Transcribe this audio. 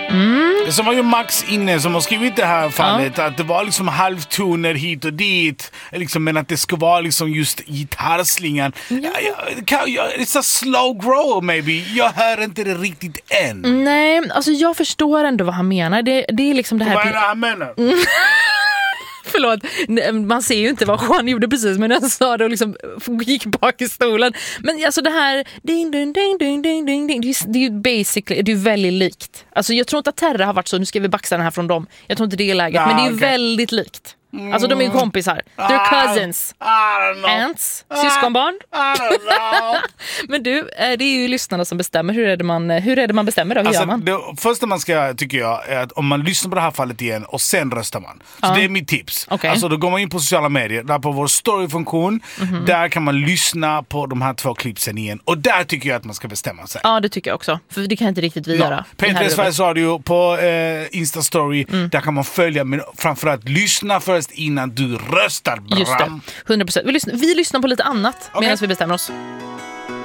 Som var ju Max inne som har skrivit det här fallet, att det var liksom halvtoner hit och dit, liksom, men att det ska vara liksom just gitarrslingan. It's a slow grow maybe. Jag hör inte det riktigt än. Nej, alltså jag förstår ändå vad han menar. Det är liksom det här... Vad är det han menar? Förlåt, man ser ju inte vad Juan gjorde precis, men jag sa det och liksom gick bak i stolen. Men alltså det här ding, ding, ding, ding, ding, ding, ding, det är ju basically, det är ju väldigt likt. Alltså jag tror inte att Terra har varit så, nu ska vi baxa den här från dem. Jag tror inte det är läget, men det är ju väldigt likt. Alltså de är ju kompisar. They're cousins. Aunts. Syskonbarn. Men du, det är ju lyssnarna som bestämmer. Hur är det man bestämmer då? Hur gör man? Det första man ska, tycker jag, är att om man lyssnar på det här fallet igen och sen röstar man. Så det är mitt tips. Okay. Alltså då går man in på sociala medier, där på vår storyfunktion. Där kan man lyssna på de här 2 klippsen igen. Och där tycker jag att man ska bestämma sig. Ja, det tycker jag också. För det kan inte riktigt vi göra. P3 Sveriges Radio på Insta-story. Där kan man följa, men framförallt lyssna först innan du röstar. Just det, 100%. Vi lyssnar på lite annat medan vi bestämmer oss.